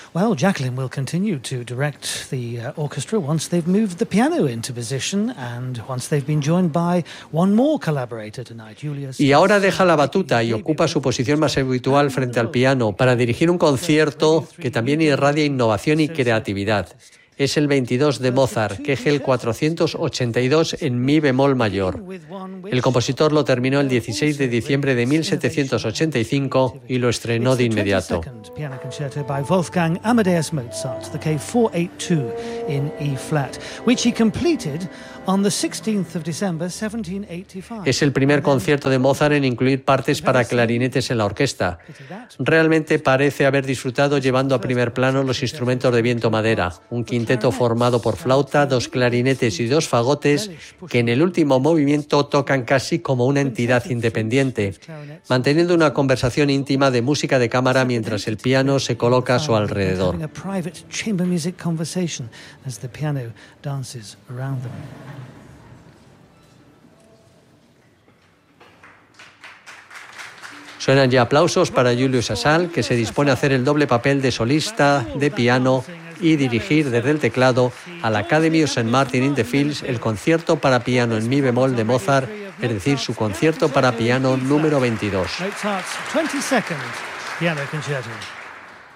Well, Jacqueline will continue to direct the orchestra once they've moved the piano into position and once they've been joined by one more collaborator tonight, Julius. Y ahora deja la batuta y ocupa su posición más habitual frente al piano para dirigir un concierto que también irradia innovación y creatividad. Es el 22 de Mozart, Kegel 482 en mi bemol mayor. El compositor lo terminó el 16 de diciembre de 1785 y lo estrenó de inmediato. Piano concerto by Wolfgang Amadeus Mozart, the K482 in E flat, which he completed on the 16th of December 1785. Es el primer concierto de Mozart en incluir partes para clarinetes en la orquesta. Realmente parece haber disfrutado llevando a primer plano los instrumentos de viento-madera, un quinteto formado por flauta, 2 clarinetes y 2 fagotes que en el último movimiento tocan casi como una entidad independiente, manteniendo una conversación íntima de música de cámara mientras el piano se coloca a su alrededor. Suenan ya aplausos para Julius Asal, que se dispone a hacer el doble papel de solista, de piano y dirigir desde el teclado a la Academy of St. Martin in the Fields el concierto para piano en mi bemol de Mozart, es decir, su concierto para piano número 22. Mozart's 22nd piano concerto.